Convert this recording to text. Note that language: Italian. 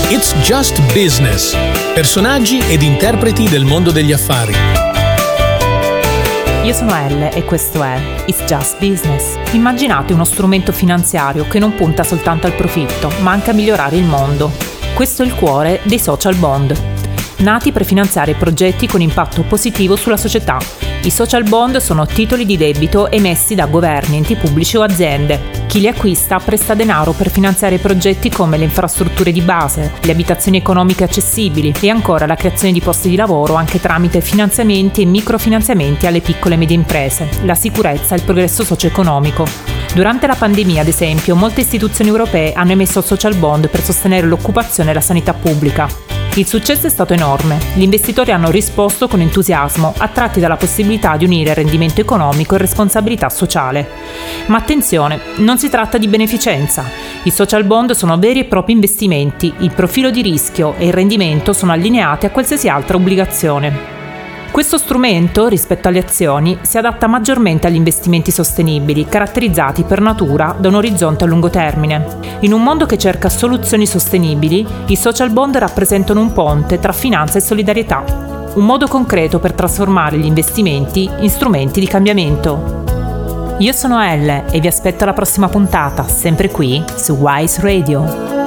It's Just Business. Personaggi ed interpreti del mondo degli affari. Io sono Elle e questo è It's Just Business. Immaginate uno strumento finanziario che non punta soltanto al profitto, ma anche a migliorare il mondo. Questo è il cuore dei social bond, nati per finanziare progetti con impatto positivo sulla società. I social bond sono titoli di debito emessi da governi, enti pubblici o aziende. Chi li acquista presta denaro per finanziare progetti come le infrastrutture di base, le abitazioni economiche accessibili e ancora la creazione di posti di lavoro anche tramite finanziamenti e microfinanziamenti alle piccole e medie imprese, la sicurezza e il progresso socio-economico. Durante la pandemia, ad esempio, molte istituzioni europee hanno emesso social bond per sostenere l'occupazione e la sanità pubblica. Il successo è stato enorme. Gli investitori hanno risposto con entusiasmo, attratti dalla possibilità di unire rendimento economico e responsabilità sociale. Ma attenzione, non si tratta di beneficenza. I social bond sono veri e propri investimenti, il profilo di rischio e il rendimento sono allineati a qualsiasi altra obbligazione. Questo strumento, rispetto alle azioni, si adatta maggiormente agli investimenti sostenibili, caratterizzati per natura da un orizzonte a lungo termine. In un mondo che cerca soluzioni sostenibili, i social bond rappresentano un ponte tra finanza e solidarietà, un modo concreto per trasformare gli investimenti in strumenti di cambiamento. Io sono Elle e vi aspetto alla prossima puntata, sempre qui su Wise Radio.